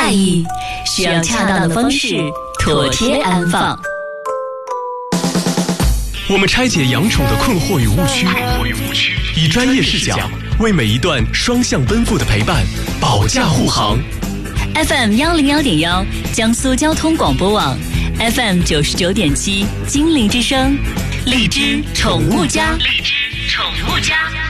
在意，需要恰当的方式妥帖安放。 我们拆解养宠的困惑与误区，以专业视角为每一段双向奔赴的陪伴保驾护航。 FM 101.1江苏交通广播网 ，FM 99.7金陵之声，荔枝宠物家。